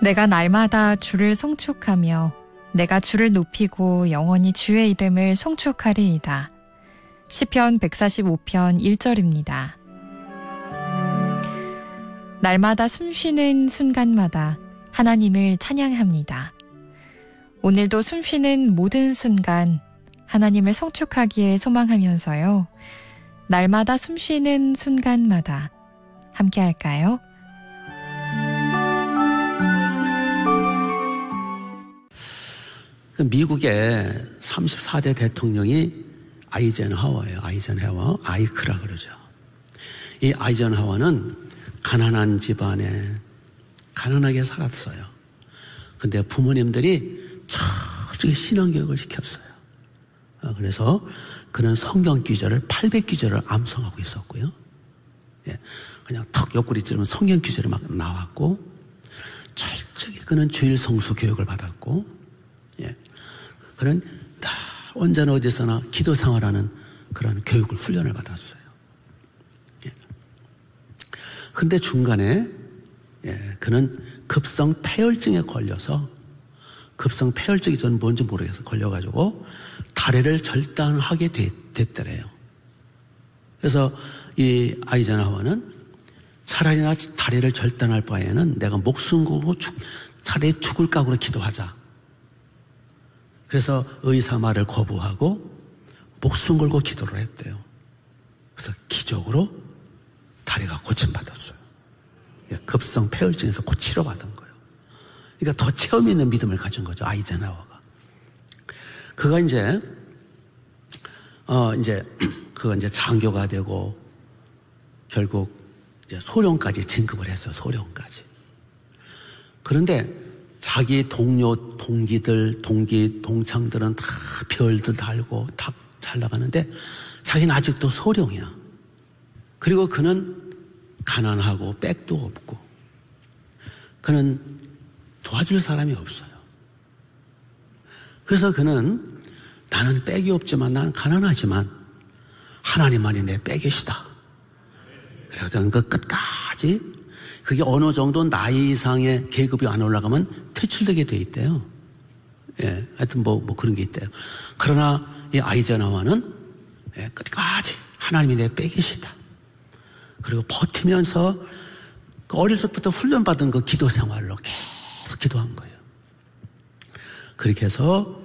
내가 날마다 주를 송축하며 내가 주를 높이고 영원히 주의 이름을 송축하리이다. 시편 145편 1절입니다. 날마다 숨쉬는 순간마다 하나님을 찬양합니다. 오늘도 숨쉬는 모든 순간 하나님을 송축하길 소망하면서요. 날마다 숨쉬는 순간마다 함께 할까요? 미국의 34대 대통령이 아이젠하워예요. 아이젠하워, 아이크라 그러죠. 이 아이젠하워는 가난한 집안에 가난하게 살았어요. 근데 부모님들이 철저히 신앙교육을 시켰어요. 그래서 그는 성경 귀절을 800귀절을 암송하고 있었고요. 그냥 턱 옆구리 찌르면 성경 귀절이 막 나왔고, 철저히 그는 주일 성수 교육을 받았고, 그는 다 언제나 어디서나 기도 생활하는 그런 교육을 훈련을 받았어요. 근데 중간에 그는 급성 폐혈증에 걸려서, 급성 폐혈증이 저는 뭔지 모르겠어서 걸려가지고 다리를 절단하게 됐더래요. 그래서 이 아이젠하워는 차라리 나 다리를 절단할 바에는 내가 목숨 걸고 차라리 죽을 각오로 기도하자. 그래서 의사 말을 거부하고 목숨 걸고 기도를 했대요. 그래서 기적으로 다리가 고침받았어요. 급성 폐혈증에서 곧 치료받은 거예요. 그러니까 더 체험 있는 믿음을 가진 거죠, 아이젠하워가. 그가 이제 장교가 되고 결국 이제 소령까지 진급을 했어요. 소령까지. 그런데 자기 동료, 동기들, 동창들은 다 별들 달고 다 잘 나가는데 자기는 아직도 소령이야. 그리고 그는 가난하고 백도 없고 그는 도와줄 사람이 없어요. 그래서 그는 나는 백이 없지만 나는 가난하지만 하나님만이 내 백이시다. 그래서 그 끝까지 그게 어느 정도 나이 이상의 계급이 안 올라가면 퇴출되게 돼 있대요. 하여튼 뭐 그런 게 있대요. 그러나 이 아이젠하워는 끝까지 하나님이 내 백이시다. 그리고 버티면서 그 어릴 적부터 훈련받은 그 기도 생활로 계속 기도한 거예요. 그렇게 해서